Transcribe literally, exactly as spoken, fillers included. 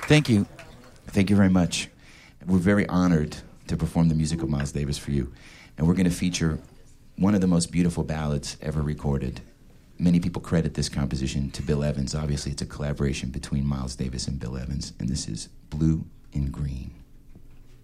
Thank you. Thank you very much. We're very honored to perform the music of Miles Davis for you. And we're going to feature one of the most beautiful ballads ever recorded. Many people credit this composition to Bill Evans. Obviously, it's a collaboration between Miles Davis and Bill Evans. And this is Blue and Green.